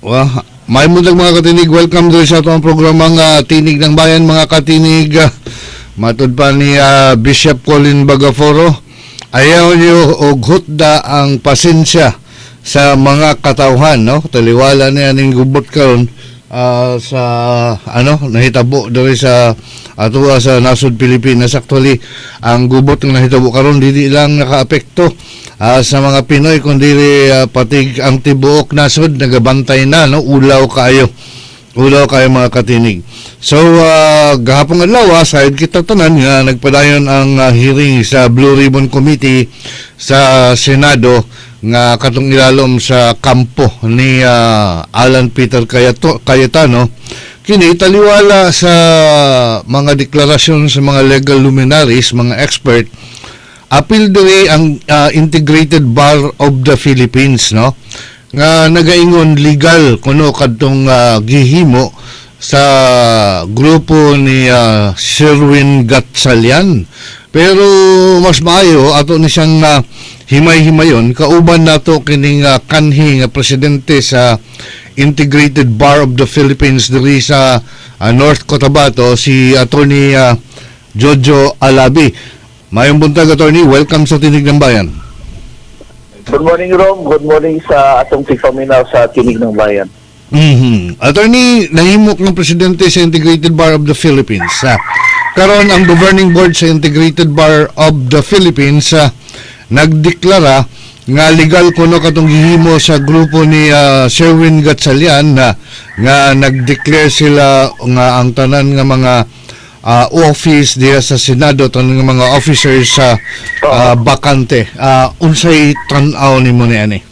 May mundag mga katinig, welcome doon sa itong programang Tinig ng Bayan mga katinig. Matud pa ni Bishop Colin Bagaforo, ayaw niyo og hutda ang pasensya sa mga katawhan, no? Taliwala niya ning gubot karon sa nahitabo diri sa atua sa nasod Pilipinas. Actually, ang gubot nga nahitabo karon dili lang nakaapekto sa mga Pinoy kundi pati ang tibuok nasod nagabantay na, no? Ulaw kayo mga katinig. So gahapon adlaw side kita tanan nga nagpadayon ang hearing sa Blue Ribbon Committee sa Senado nga katong ilalom sa kampo ni Alan Peter Cayetano. Kini taliwala sa mga deklarasyon sa mga legal luminaries, mga expert. Apil diri ang Integrated Bar of the Philippines, no? Nga nagaingon legal kuno kadtong gihimo sa grupo ni Sherwin Gatchalian. Pero mas maayo ato ni siyang himay-himayon kauban nato kining kanhi nga presidente sa Integrated Bar of the Philippines diri sa North Cotabato, si Attorney Jojo Alabi. Mayong buntag, Attorney. Welcome sa Tinig ng Bayan. Good morning, Rom. Good morning sa atong tigpaminaw sa Tinig ng Bayan. Attorney, nahimok ng presidente sa Integrated Bar of the Philippines. Karon ang governing board sa Integrated Bar of the Philippines nagdeklara nga legal kuno katong gihimo sa grupo ni Sherwin Gatchalian nga nagdeclare sila nga ang tanan nga mga office diya sa Senado, tanan nga mga officers sa bakante. Unsay tan-aw nimo ni ani?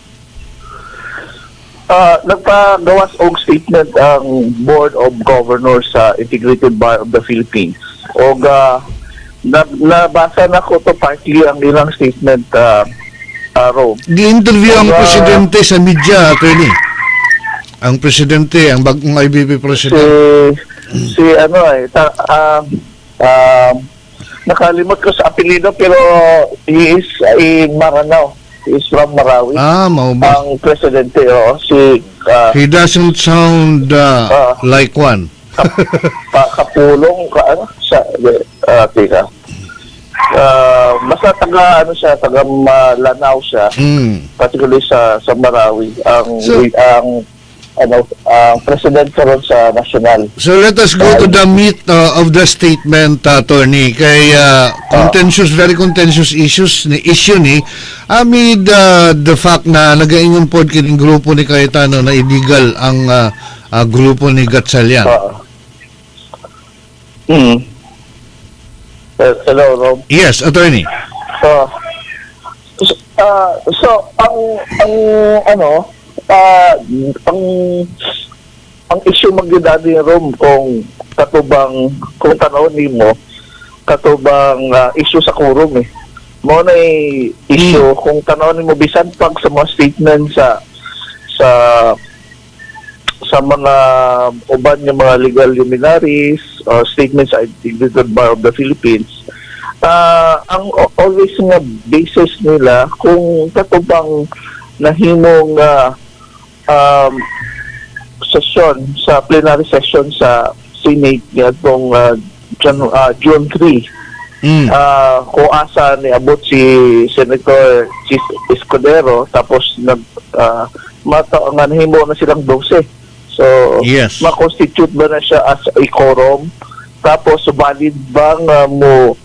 Nagpagawas og statement ang Board of Governors sa Integrated Bar of the Philippines. Og nabasa na ko to partly ang ilang statement, Rome. Gi-interview ang presidente sa media, Attorney. Ang presidente, ang bagong IBP president. Nakalimot ko sa apelido pero he is Maranao. He is from Marawi. Mao ba? Ang presidente, he doesn't sound like one. Kapulong basta taga Lanao siya, particularly sa Marawi, ang president karon sa national. So let us go to the meat of the statement, Attorney. Kay very contentious issue ni amid the fact na nagaingon pod kining grupo ni Cayetano na illegal ang grupo ni Gatchalian. Hello, Rob. Yes, Attorney. So ang issue magdadali Rom kung tanawon nimo katubang issue sa quorum mo na issue kung tanawon nimo bisan pag sa mga statement sa mga uban nga mga legal luminaries or statements sa Integrated Bar of the Philippines. Ang always nga basis nila kung katubang nahimong session sa plenary session sa Senate nitong June 3. Kung asa niabot si Senator Chis Escudero tapos nahimo na silang 12. So, yes. Ma-constitute ba na siya as a quorum? Tapos, valid bang mo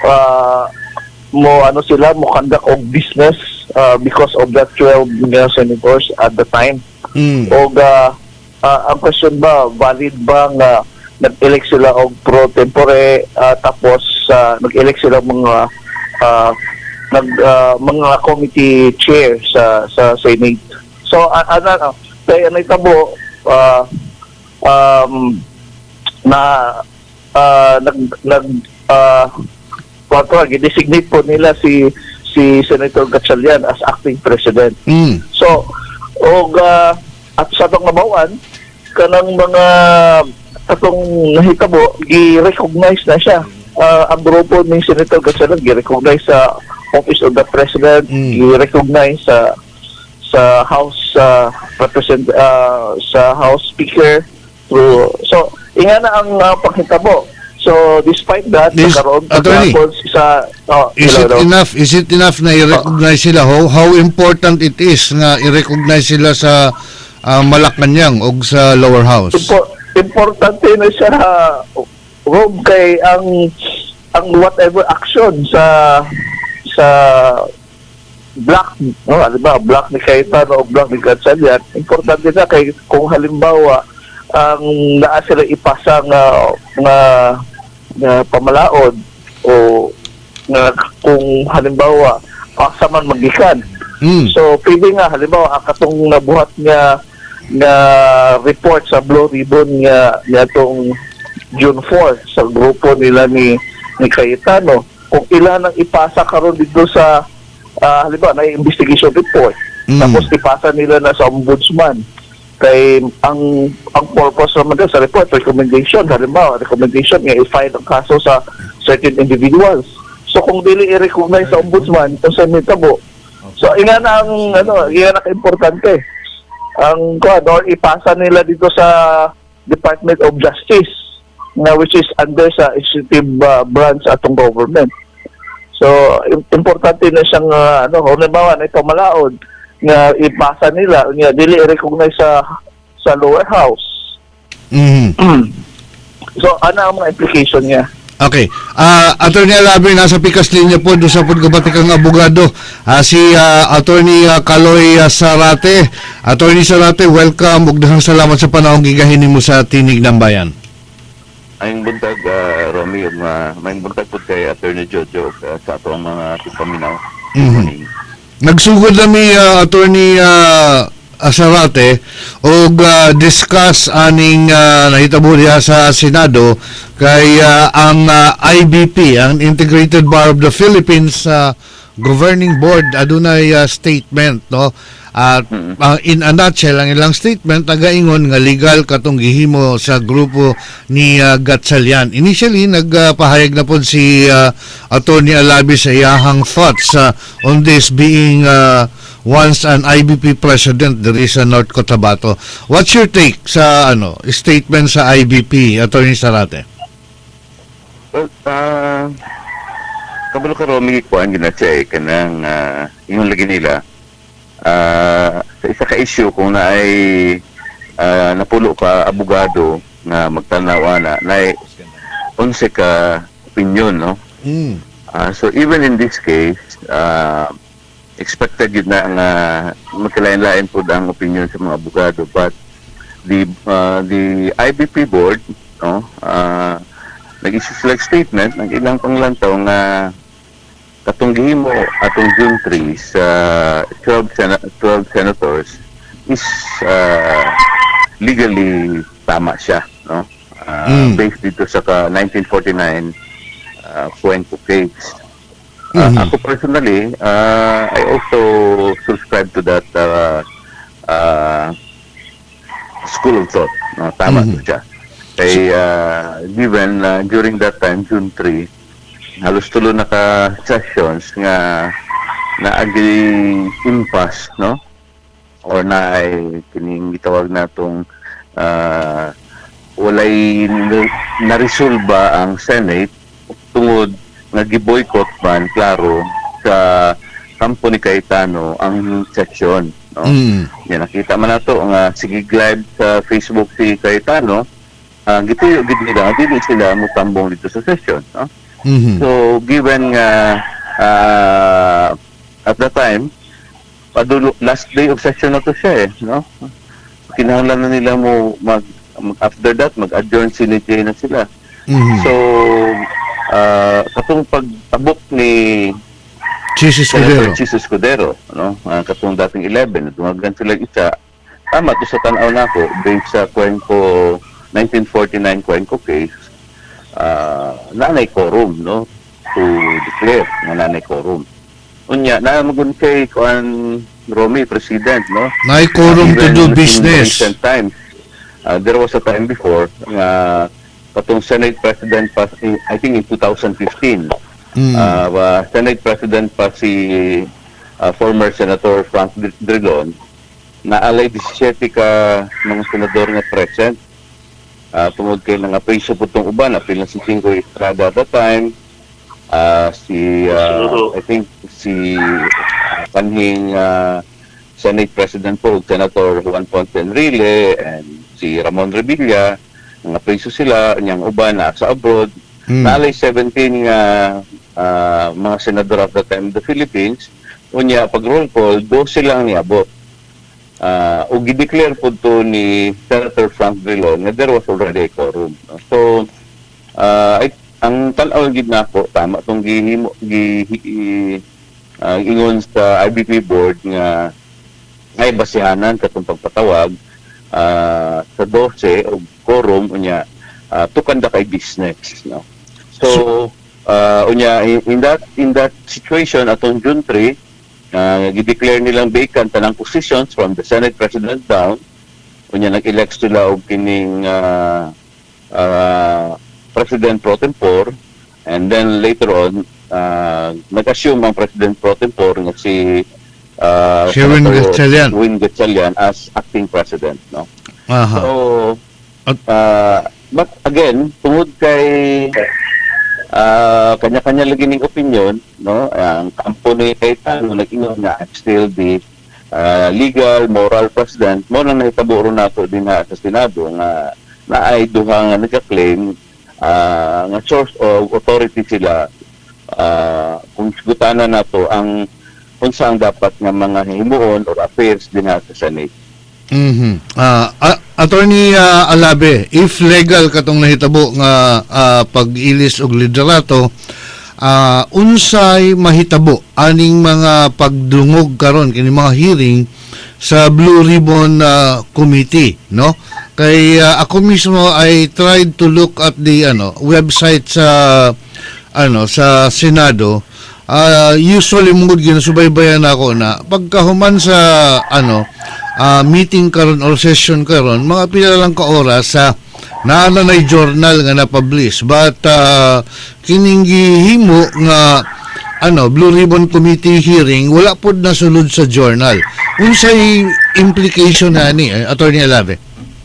conduct of business because of that 12 senators at the time? O ang question ba, valid bang nag-elect sila og pro tempore tapos nag-elect sila mga committee chair sa Senate? So, kaya naitabo designate po nila si Senator Gatchalian as acting president. So at sa tong nabawan kanang mga katong nahitabo i-recognize na siya. Ang grupo ni Senator Gatchalian i-recognize sa Office of the President, i-recognize sa House sa House Speaker through. So inga na ang panghitabo. So despite that, nagkaroon Attorney, sa is it enough na i-recognize sila? How important it is na i-recognize sila sa Malacanang o sa lower house? Importante na siya, Rob, kay ang whatever action sa black, no, halimbawa black ni Cayetano o black ni Gatchalian, importante na kay kung halimbawa ang naa sila ipasa nga pamalaod o nga kung halimbawa paksa man magikan. So pwede nga halimbawa katong nabuhat nga report sa Blue Ribbon nga tong June 4 sa grupo nila ni Cayetano, kung ilan ang ipasa karon dito sa halimbawa na investigation report, tapos ipasa nila na sa ombudsman, kay ang purpose naman sa report, recommendation, halimbawa recommendation nga i-file ang kaso sa certain individuals. So kung dili i-recognize sa ombudsman kung saan may tabo, so ina na ang ina na ka-importante ang or ipasa nila dito sa Department of Justice, na which is under sa executive branch atong government. So importante na siyang halimbawa na pamalaod nga ipasa nila nga dili i-recognize sa lower house. So ano ang mga implication niya? Okay. Attorney Alabi, nasa pikas linya po doon sa pagkabatikang abogado. Si Attorney Kaloy Sarate. Attorney Sarate, welcome. Ug daghang salamat sa panahong gigahin mo sa Tinig ng Bayan. Ayong buntag, Romy, mayong buntag po kay Attorney Jojo sa atong mga tipaminaw. Nagsugod nami Attorney Sarate og discuss aning nahitabo diha sa Senado kay ang IBP, ang Integrated Bar of the Philippines Governing Board adunay statement, no, at in a nutshell ang ilang statement nagaingon nga legal katong gihimo sa grupo ni Gatchalian. Initially nagpahayag na pod si Attorney Alabi sa iyahang thoughts on this being once an IBP president there is a North Cotabato. What's your take sa statement sa IBP, Attorney Sarate? Well, kabalo ka Romy, kuhaan gina-check kanang yung lagi nila sa isa ka issue kung na ay napulo ka abogado na magtanaw na 11 ka opinion, no? So even in this case, expected yun na magkalain-lain po ang opinion sa mga abogado, but the IBP board, no, nag-issue sila statement ng ilang panglantaw nga katong gihimo atong June 3 sa 12 senators is legally tama siya, no, based dito sa 1949 Cuenco case. Ako personally, I also subscribe to that school of thought. No, tama to siya. Kay given during that time, June 3, halos tulo na ka sessions nga naagi impasse, no? Or na ay kining gitawag natong walay na-resolba ang Senate tungod nga gi-boycott man klaro sa kampo ni Cayetano ang session, no? Yan, nakita man nato nga sige live sa Facebook si Cayetano, gituyo gid nila dili sila mutambong dito sa session, no? So given nga at that time last day of session na to siya, no? Kinahanglan na nila mo after that mag-adjourn sinitay na sila. So katong pag-abot ni Chis Escudero, no? Katong dating 11, tumagan sila isa. Tama to sa tanaw nako based sa Cuenco 1949 Cuenco case. Nanay quorum, no, to declare na nanay quorum. Unya na magun kay kuan Romy president, no, nanay quorum to do business. Time, there was a time before nga katong Senate President pa I think in 2015 Senate President pa si former Senator Frank Drilon, na alay 17 ka mga senador nga present. Tungod kay nga preso po itong uban, apil na si Cinco Estrada at that time, I think si kanhing Senate President po, Senator Juan Ponce Enrile, and si Ramon Revilla, nga preso sila, niyang uban na sa abroad, naalay 17 nga mga senador at that time in the Philippines, unya pag roll call, 12 lang niabot. O gideclare po to ni Senator Frank Drilon na there was already a quorum. So, ang tanaw gid nako tama tong ingon sa IBP board nga ay basihanan katong pagpatawag sa 12 o quorum unya tukanda kay business, no. So unya in that situation atong June 3 gi-declare nilang vacant tanang positions from the Senate President down. Unya nag-elect sila og kining President Pro Tempore, and then later on nag-assume ang President Pro Tempore nga si Win Gatchalian as acting president, no. So but again tungod kay kanya-kanya lagi ning opinion, no, ang kampo ni Cayetano nag-ingon nga still the legal moral president mo nang nahitabo ron nato din sa Senado nga naay duha nga nagka-claim nga source of authority sila kung sugutanan nato ang unsa ang dapat nga mga himuon or affairs din sa Senate. Attorney Alabe, if legal katong nahitabo nga pag-ilis og liderato, unsay mahitabo aning mga pagdungog karon kini mga hearing sa Blue Ribbon Committee, no? Kay ako mismo I tried to look at the website sa sa Senado. Usually mungod ginasubaybayan ako na pagkahuman sa meeting karon or session karon, mga pila lang ka oras sa naanay journal nga na-publish, but kining gihimo nga Blue Ribbon Committee hearing wala pod nasulod sa journal. Unsay implication ani, Attorney Alave?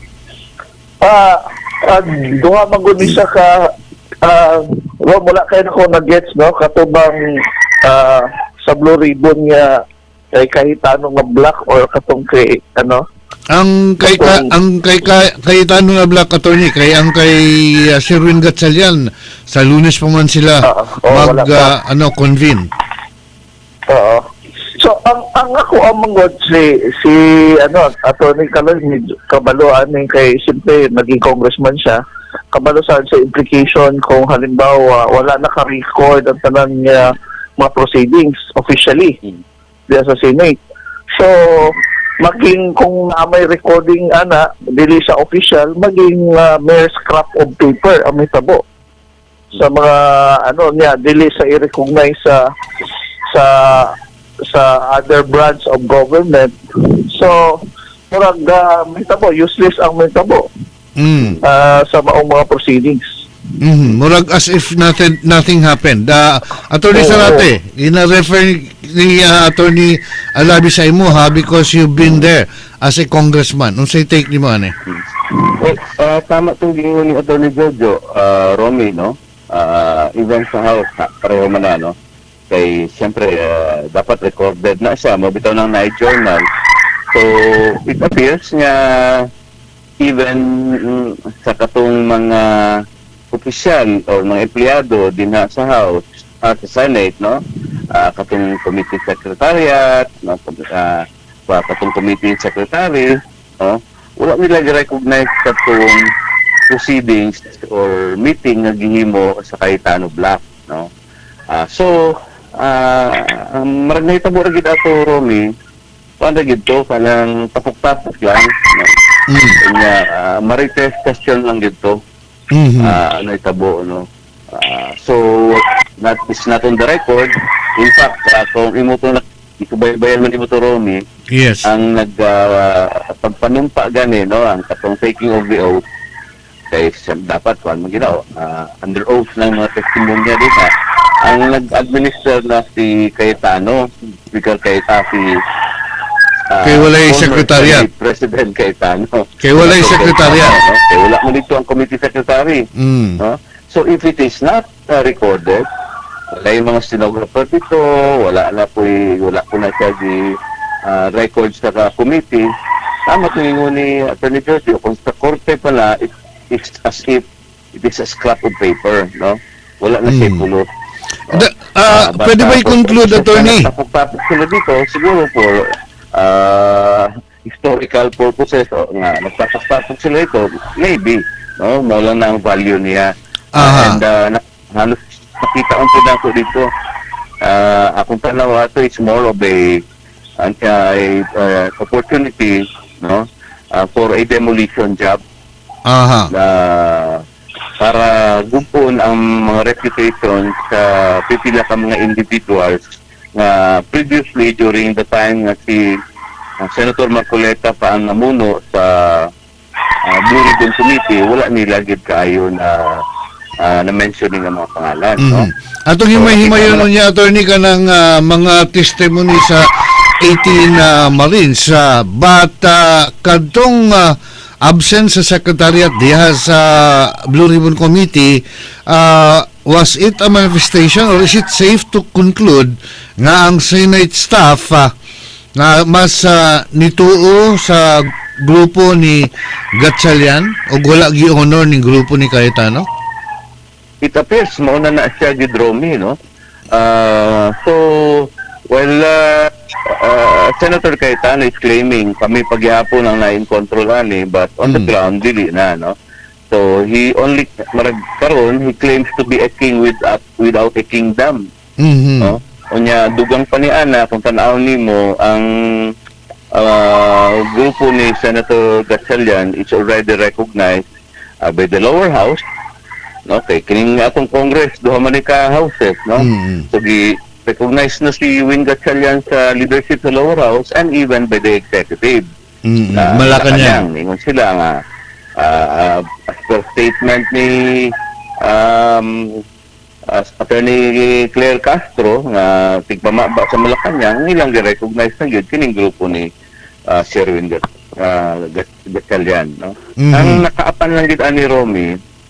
Duha magud ni sa ka wala kay nako na-gets, no, katubang sa Blue Ribbon nga kay Cayetano nga black or katong kay ang kay Cayetano nga black, attorney, kay ang kay Sherwin Gatchalian sa Lunes pa man sila convene. So ang ako ang mangod si Attorney Cabalo aning kay simple naging congressman siya, kabalo sa implication kung halimbawa wala naka-record ang tanan niya mga proceedings officially sa Senate. So, maging kung may recording dili sa official, maging mere scrap of paper ang mitabo sa mga dili sa i-recognize sa other branch of government. So, murag mitabo, useless ang mitabo sa maong mga proceedings. Murag as if nothing happened. Attorney Sarate, ina-refer ni Attorney Alabe sa imo because you've been there as a congressman. Unsay take nimo ani? Tama tong gingon ni Attorney Jojo, Romy, no? Even sa house, pareho man no? Kay siyempre dapat recorded na siya, mabitaw ng night journal. So it appears nga even sa katong mga opisyal o mga empleyado din sa House at sa Senate, no? Katong committee secretariat, no? Katong committee secretary, no? Wala nila i-recognize katong proceedings or meeting nga gihimo sa Cayetano Black, no? So marag na itabo rin ato, Romy, paano gito, kanang tapok-tapok lang, no? Marites question lang dito. Itabo, no? So, it's not on the record. In fact, kung ikubaybayan man imo to, Romy, yes, ang pagpanumpa gani, no? Ang katong taking of the oath, kay dapat, under oath ng mga testimonya dito, ang nag-administer na si Cayetano, Speaker Cayetano, si Kay walay former secretariat. Senate President Cayetano. Kay walay secretariat. No? Kay wala mo dito ang committee secretary. Mm. No? So if it is not recorded, wala yung mga stenographer dito, wala po na siya di records sa committee. Tama ito ni Attorney George, kung sa korte pala, it's as if it is a scrap of paper, no? Wala na siya pulot. Pwede ba i-conclude, Attorney? Tapos sila dito, siguro po, historical purposes, nga, nagpapasapag sila ito, maybe, no? Mawala na ang value niya. And halos nakita ang pinako dito. Akong tanaw ato, it's more of a opportunity, no? For a demolition job. Para gupon ang mga reputation sa pipila ka mga individuals na previously during the time nga si Senator Marcoleta pa ang namuno sa Blue Ribbon Committee, wala nila gid kaayo na mentioning ang mga pangalan, no? Atong himay-himayon niya, Attorney, ka ng mga testimony sa 18 Marines, but kadtong absent sa Secretariat diha sa Blue Ribbon Committee, was it a manifestation or is it safe to conclude nga ang Senate staff na mas nituo sa grupo ni Gatchalian o wala gi-honor ni grupo ni Cayetano? It appears mauna na siya gidromi, no? So, well, Senator Cayetano is claiming kami pagyapon ang na-incontrolan but on the ground, dili na, no? So, he claims to be a king without a kingdom. No? Unya, dugang pa ni Ana, kung tanaw nimo ang grupo ni Senator Gatchalian is already recognized by the lower house, no? Kay kining atong Congress, duha man ni ka houses, no? So, recognize na si Win Gatchalian sa leadership sa lower house and even by the executive. Malacanang. Ingon sila nga, as per statement ni Attorney Claire Castro nga tigpamaba sa Malacanang, ilang gi-recognize na yun kining grupo ni Sir Win Gatchalian, no? Ang nakaapan lang dito ni Romy,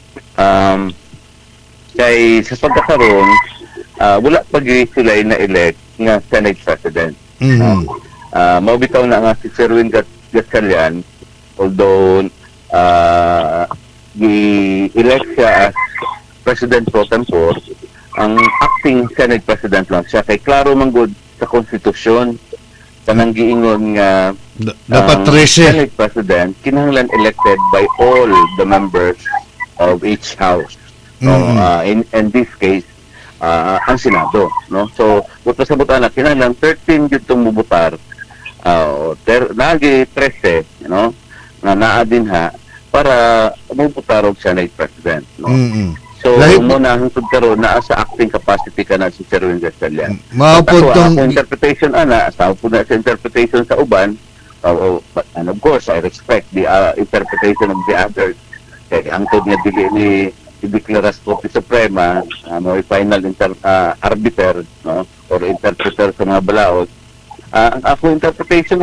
kay sa pagkakaroon, wala pag sila na-elect nga Senate President. Mabitaw na nga si Sir Win Gatchalian, although i-elect siya as President Pro Tempore, ang acting Senate President lang siya. Kay klaro manggod sa konstitusyon, kanang giingon nga dapat Senate President kinahanglan elected by all the members of each house. In this case, ang Senado, no? So, buta sa buta na, kinahanglan 13 yun itong mubutar, nagi 13, no? Na naadin ha, para mubutar og Senate President, no? So, muna hangtod karon naa sa acting capacity ka na si Sir Win Gatchalian. Ang interpretation sa interpretation sa uban, and of course, I respect the interpretation of the others. Kaya hangtod nga dili ni i-declare as Korte Suprema, may final arbiter, no? Or interpreter sa mga balaod. Ang ako interpretation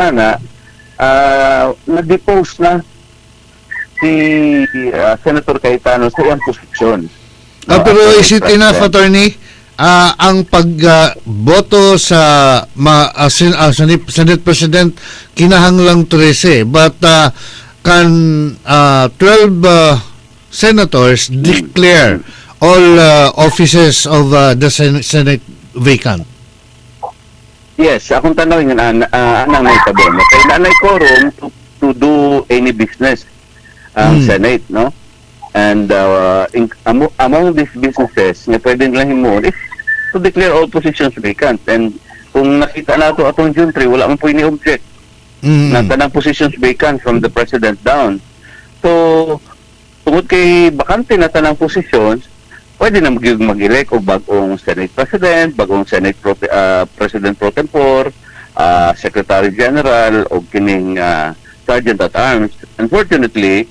na-depose na si Senator Cayetano sa iyang posisyon. Pero is it enough, Attorney? Ang pagboto sa Senate President kinahanglang 13, but can 12 senators declare all offices of the Senate vacant? Yes, akong tanawin nga anang may tabon. Kaya nanay quorum to do any business ang Senate, no? And among these businesses na pwedeng lang himuon is to declare all positions vacant. And kung nakita nato atong June 3, wala man po ini-object na tanang positions vacant from the President down. So, tungod kay bakante na tanang positions, pwede na mag-elect o bagong Senate President, bagong Senate President Pro Tempore, Secretary General o kining Sergeant at Arms. Unfortunately,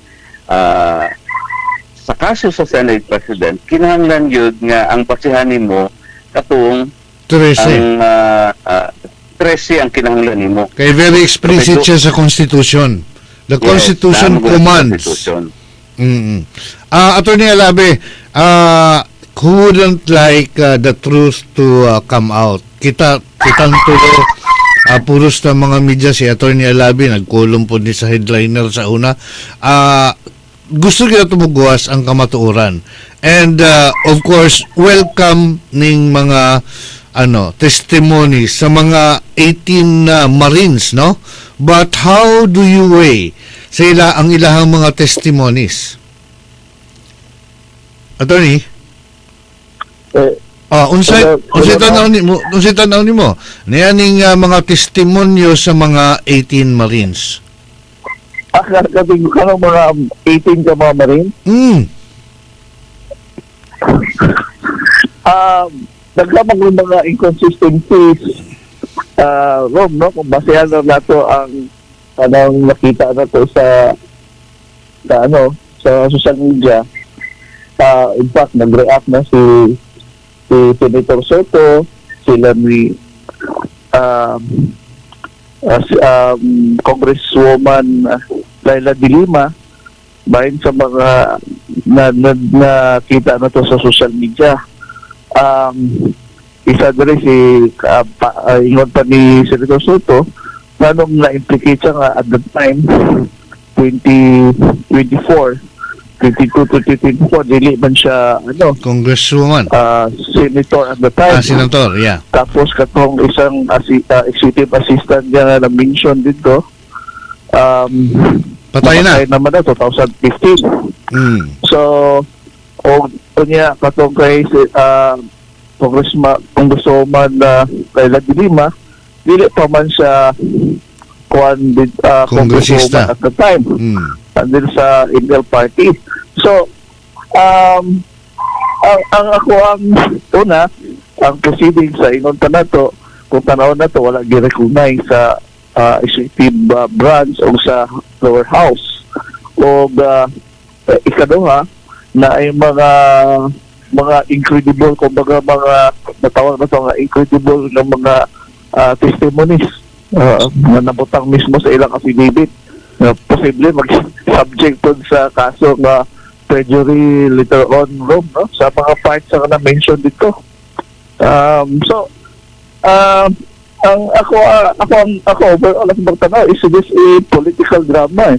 sa kaso sa Senate President, kinahanglan yun nga ang pasihanin mo katong 13. ang 13 ang kinahanglan nimo. Kay very explicit siya sa Constitution. The Constitution commands. Constitution. Attorney Alabe, who wouldn't like the truth to come out? Kitang tulo, puros na mga media, si Attorney Alabe, nagkulong po ni sa headliner sa una. Gusto kita tumuguas ang kamatuoran. And of course, welcome ning mga testimony sa mga 18 Marines, no? But how do you weigh sa ang ilahang mga testimonies? Attorney? Unsay tanaw nimo? Niyaning mga testimonyo sa mga 18 Marines. Kabing ko ng mga 18 ka mga Marine. Naglamang ng mga inconsistencies, Rom, no? Kung basehan na nato ang anong nakita na to sa social media. In fact, nag-react na si Senator Soto, sila ni Congresswoman Laila de Lima, bahin sa mga nakita na to sa social media. Isa na rin ingon pa ni Senator Soto, nanong na-implicate siya nga at the time, 2024, dili man siya, Congresswoman. Senator at the time. Senator, yeah. Tapos katong isang executive assistant niya na mention dito, patay na. Patay naman na, 2015. So, o niya, katong kay Congresswoman Laila de Lima, dili pa man siya Congressista at the time. Andin sa ML party. So, ang ako ang una, ang proceeding sa ingon na to, kung tanaw na to, wala gi-recognize sa executive branch o sa lower house. O ikaduha, na ay mga incredible, kumbaga mga natawag na to, mga incredible na mga testimonies na nabutang mismo sa ilang affidavit. Posible mag-subject sa kaso na perjury later on, Rob, no? Sa mga parts na na-mention dito. Ang ako overall ang magtanaw is this a political drama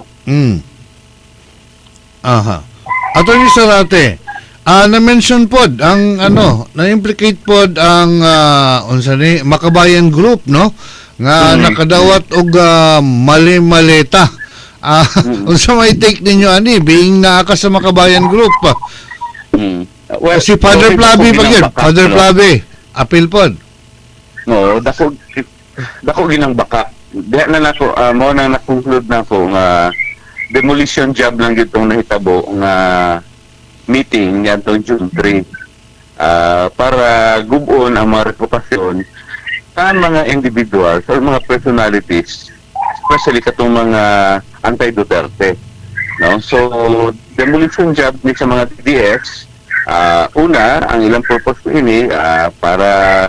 Attorney Zarate, na-mention pod ang na-implicate pod ang Makabayan Group, no? Nga nakadawat og mali-maleta. Unsa may take ninyo being naaka sa Makabayan Group? Well, si Father Plaby Father Plaby, appeal pod. No, dako ginang baka. Diha na nako mo nang na-conclude na ko nga demolition job lang gitong nahitabo nga meeting ngadtong June 3 para gubon ang mga reputasyon kan mga individuals or mga personalities, especially katong mga anti-Duterte, no? So demolition job ni sa mga DDS, una ang ilang purpose ini para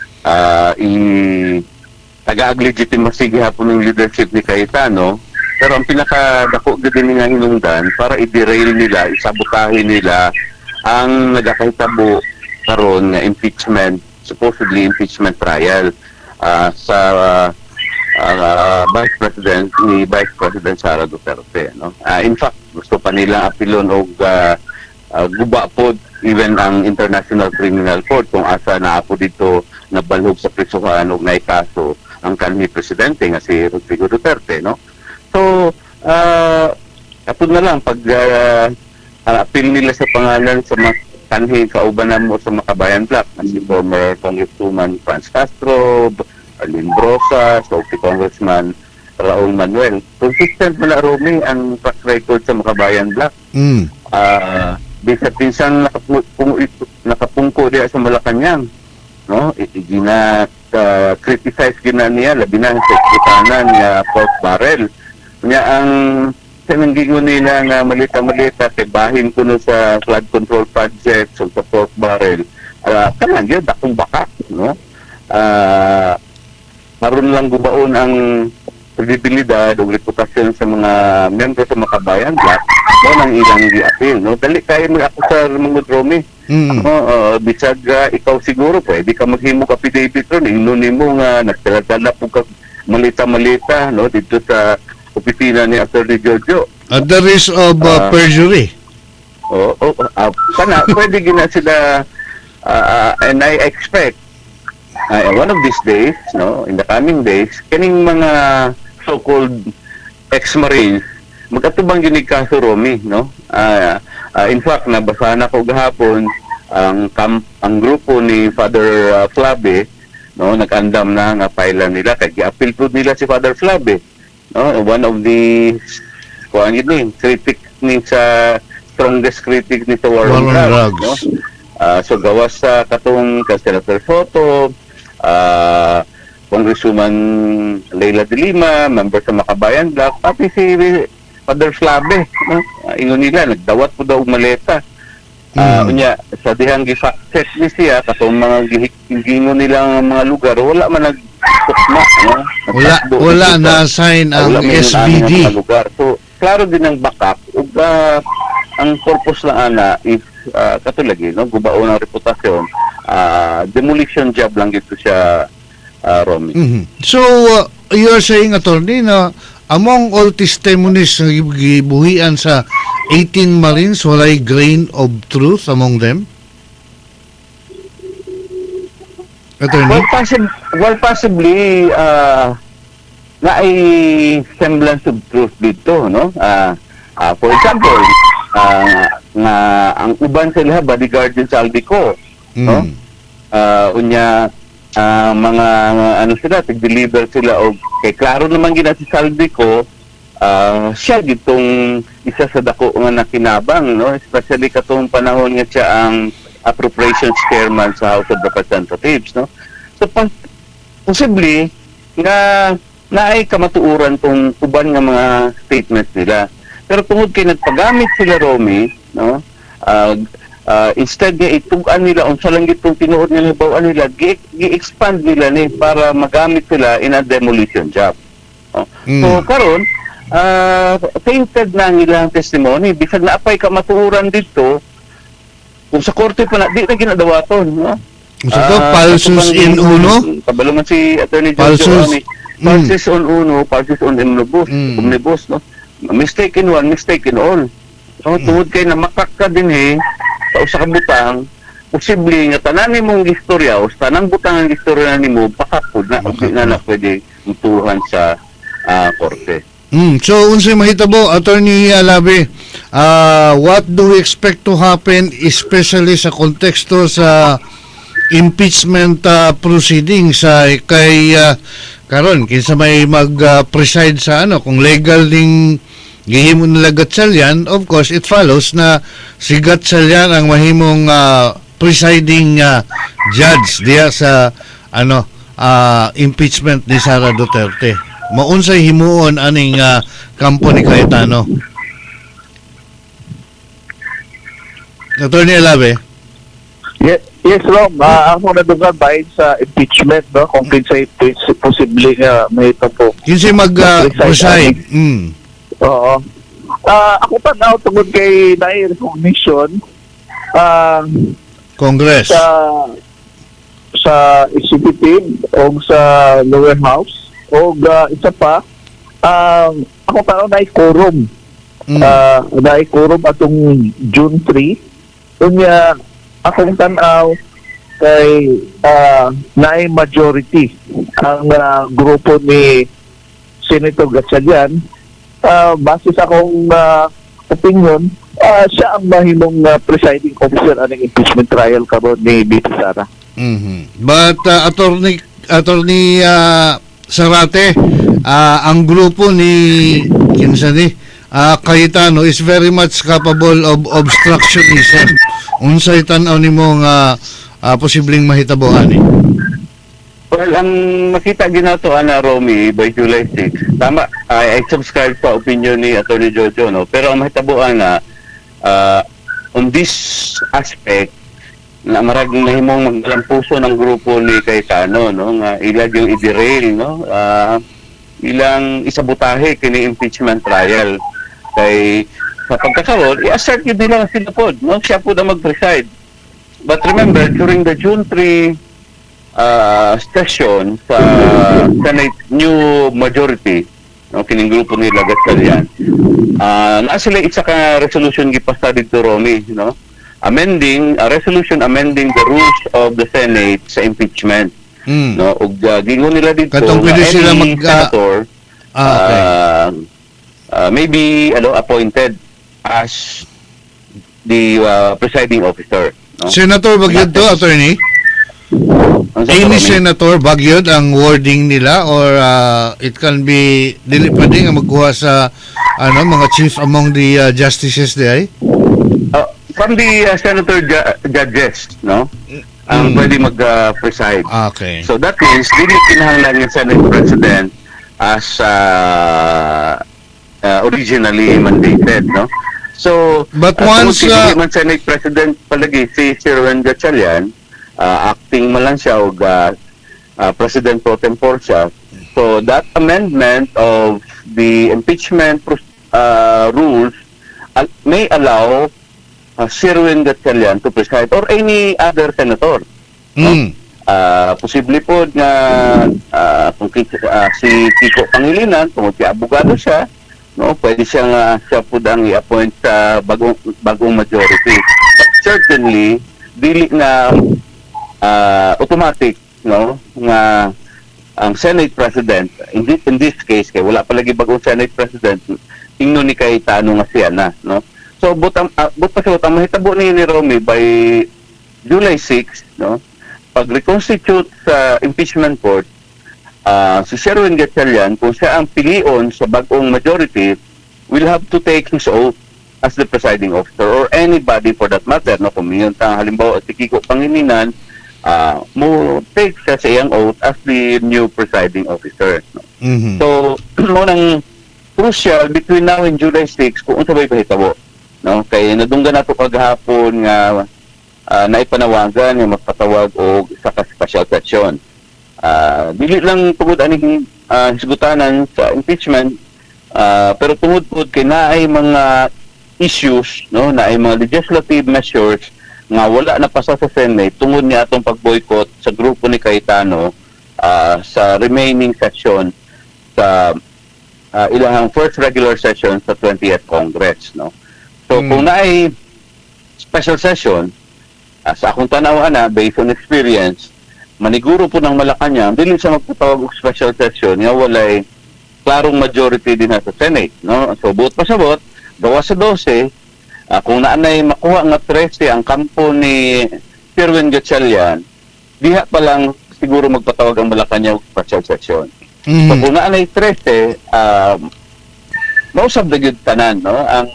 taga-ag legitimacy gihapon ng leadership ni Cayetano, pero ang pinaka-dako din nga hinungdan para i-derail nila, isabotahin nila ang nagakahitabo karon nga supposedly impeachment trial sa Vice President Sara Duterte, no? In fact, gusto pa nila apilon og guba pod even ang International Criminal Court kung asa na po dito nabalhog sa prisuhan og naikaso ang kanhi presidente nga si Rodrigo Duterte, no? So kapag na lang pag apil nila sa pangalan sa mga kanhi kaubanan mo sa Makabayan Black na si former Congresswoman Franz Castro, Arlene Brosas, o si Congressman Raul Manuel. Consistent mo na, Romy, ang track record sa Makabayan Black. Bisat-bisan nakapungko diya sa Malacanang, no? Criticize gina niya, labi na sa ikutanan niya pork barrel. Niya ang sinanggingon nila nga malita-malita kay bahin kuno sa flood control project so sa pork barrel kanan yun, dakong baka, no? Maroon lang gubaon ang kredibilidad o reputasyon sa mga membro sa Makabayan Black, no, nang ilang gi-appeal, no? Dali kayo mag-akusar mga Romy. Bisag ikaw siguro pwede ka maghimo ka affidavit ron, inunin mo nga nagdala po ka malita-malita, no, dito sa opisina ni Atty. Jojo. At the risk of perjury. Sana pwede gina sila, and I expect one of these days, no, in the coming days, kaning mga so-called ex-marines magkatubang ginig kaso, Romy, no? In fact, nabasa na ko gahapon ang grupo ni Father Flabe, no, nag-andam na nga pailan nila kay gi-appeal po nila si Father Flabe, no? One of the critic ni sa strongest critic ni sa war on drugs, no? So gawas sa katong Senator Soto, Congresswoman Leila de Lima, member sa Makabayan Black, pati si Father Flabe, no? Ingon nila nagdawat po daw maleta. Unya sa dihang gi-success ni siya katong mga gihingon nilang mga lugar, wala man nagtukma, no? Wala na assign ang SBD. So klaro din ang backup ug ang purpose lang ana is katulagi, no, gubaon ang reputasyon, demolition job lang gito siya, Romy. So you're saying, attorney, na among all testimonies na gibuhian sa 18 Marines, walay grain of truth among them? Attorney? Well, possibly na ay semblance of truth dito, no? For example, nga ang uban sila bodyguard din sa Albico, no? Unya mga ano sila, tig-deliver sila og kay klaro naman gina si Albico, siya gitong isa sa dako nga nakinabang, no? Especially katong panahon nga siya ang appropriations chairman sa House of Representatives, no? So possibly nga naay kamatuuran tong uban nga mga statements nila. Pero tungod kay nagpagamit sila, Romy, no? Instead nga itugan nila unsa lang gitong tinuod nila bawaan nila, gi-expand nila ni para magamit sila in a demolition job. No? So karon tainted na ang ilang testimony, bisag naapay kamatuuran dito kung sa korte pa na di na ginadawaton, no? Falsus in uno? Kabalo man si Attorney Jojo, falsus on uno, falsus on omnibus, no? Mistake in one, mistake in all. So, tungod kay na makaka din sa usa ka butang, posible nga tanan nimong istorya o tanang butang ang istorya nimo pakapod na na pwede mutuhan sa korte. So, unsay mahitabo, Attorney Labi, what do we expect to happen, especially sa konteksto sa impeachment proceedings kay karon kinsa may mag-preside sa kung legal ning gihimo nila Gatchalian, of course it follows na si Gatchalian ang mahimong presiding judge diya sa impeachment ni Sara Duterte. Maunsay himuon aning kampo ni Cayetano? Attorney Labe? Yes, Rom. Ako nadugan bahin sa impeachment, no? Kung kinsay posible nga may po. Kinsay mag-preside. Oo. Ako pa na tungod kay recognition Congress sa executive o sa lower house o isa pa ako pa na quorum atong June 3 unya akong tanaw kay naay majority ang grupo ni Senator Gatchalian. Base sa akong opinion, siya ang mahimong presiding officer aning impeachment trial karon ni BP Sara. But Attorney Zarate, ang grupo ni Cayetano is very much capable of obstructionism. Unsay tan-aw nimo nga posibleng mahitabo ani? Well, ang makita ginato ana Romy by July 6. Tama, I subscribe sa opinion ni Attorney Jojo, no. Pero ang mahitabuan na on this aspect na marag nahimong maglampuso ng grupo ni Cayetano, no, nga ilag yung i-derail, no, ilang isabutahe kini impeachment trial kay sa pagkakaroon i-assert yun nila sila pod, no, siya po na mag-preside. But remember, during the June 3 session sa Senate new majority, no, kining grupo nila Gatchalian, naa sila isa ka resolution gipasa dito, Romy, no, amending a resolution amending the rules of the Senate sa impeachment. No, ug gingon nila dito katong pwede sila senator okay. Maybe appointed as the presiding officer, no? Senator bagyod to, attorney? Any senator bagyod ang wording nila, or it can be dili pa din nga magkuha sa mga chief among the justices di ay? From the senator judges, no? Ang pwede mag-preside. Okay. So that means dili kinahanglan yung Senate President as originally mandated, no? So, but once hindi man Senate President palagi si Sherwin Gatchalian, acting man lang siya o President pro tempore siya. So that amendment of the impeachment rules may allow Sherwin Gatchalian to preside or any other senator. No? Posible po nga kung si Kiko Pangilinan, kung abogado siya, no, pwede siya po ang i-appoint sa bagong majority. But certainly, dili na automatic, no, nga ang Senate President, in this case, kay wala palagi bagong Senate President, ingno ni Cayetano nga siya na, no. So, but ang mahitabo ni Romy by July 6, no, pag reconstitute sa impeachment court, si Sherwin Gatchalian, kung siya ang pilion sa bagong majority, will have to take his oath as the presiding officer or anybody for that matter, no, kung yun halimbawa si Kiko Pangilinan, mo take siya sa iyang oath as the new presiding officer, no. So, nang crucial between now and July 6 kung unsa bay pahitabo, no, kay nadunggan nato paghapon nga naipanawagan nga magpatawag og sa special session. Dili lang tungod aning hisgutanan sa impeachment, pero tungod pod kay naay mga issues, no, naay mga legislative measures nga wala na pasa sa Senate tungod ni atong pagboycott sa grupo ni Cayetano sa remaining session sa ilang first regular session sa 20th Congress, no. So kung naay special session, sa akong tanaw na based on experience, maniguro po ng Malacanang dili siya magpatawag og special session nga walay klarong majority din sa Senate, no. So buot pa sa buot, gawa sa 12, kung naanay makuha nga 13 ang kampo ni Sherwin Gatchalian, diha pa lang siguro magpatawag ang Malacanang og special session. So kung naanay 13, mausab na gyud tanan, no, ang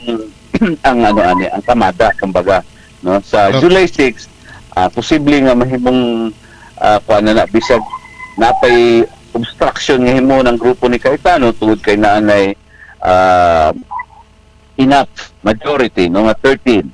ang kamada kumbaga, no, sa July 6, posible nga mahimong bisag napay obstruction nga himo ng grupo ni Cayetano tungod kay naanay enough majority, no, nga 13.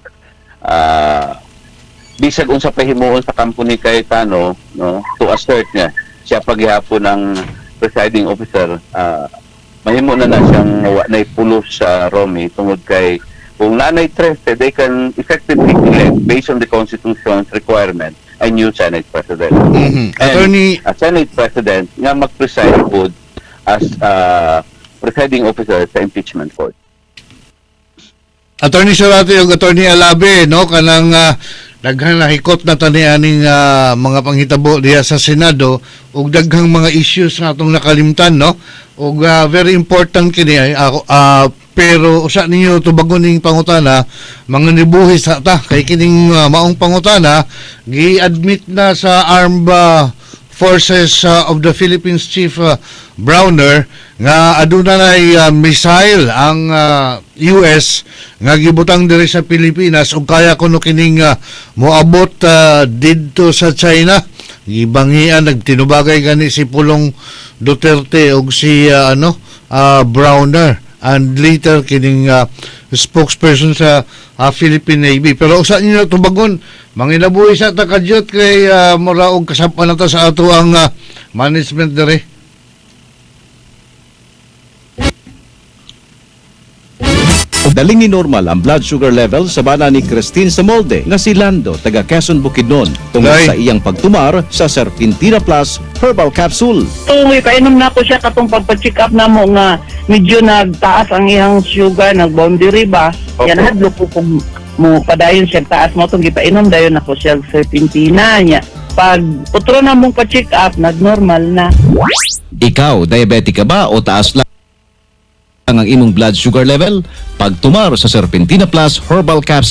Bisag unsa pa himuon sa kampo ni Cayetano, no, to assert niya siya paghihapon ng presiding officer, mahimo na siyang naay pulos sa Romy tungod kay kung nanay 13, they can effectively elect based on the Constitution's requirement a new Senate President. Attorney, a Senate President nga mag-preside po as presiding officer sa impeachment court. Attorney Sorate ug Attorney Alabe, no, kanang daghang nahikot na tanianing mga panghitabo diha sa Senado ug daghang mga issues nga atong nakalimtan, no, ug very important kini pero usa ninyo tubagon ning pangutana mga nibuhis ta kay kining maong pangutana gi-admit na sa Armed Forces of the Philippines Chief Browner nga aduna nay missile ang US nga gibutang diri sa Pilipinas ug kaya kuno kining moabot didto sa China. Gibangian nagtinubagay gani si Pulong Duterte ug si Browner. and later kining spokesperson sa Philippine Navy. Pero usa niyo tubagon, manginabuhi sa ta kadyot kay mura og kasampan na ta sa ato ang management dire. Daling ni normal ang blood sugar level sa bana ni Christine Samolde nga si Lando taga Quezon Bukidnon tungod Day. sa iyang pagtumar sa Serpentina Plus Herbal Capsule. Tungoy, painom na ko siya katong pagpa-check up na mo nga medyo nagtaas ang iyang sugar, nag-boundary ba? Opo. Yan, hadlo ko kung mo padayon siya taas mo itong gipainom, dayon ako siya serpentina niya. Pag utro na mong pa-check up, nag-normal na. Ikaw, diabetic ka ba o taas lang ang imong blood sugar level? Pagtumar sa Serpentina Plus Herbal Capsule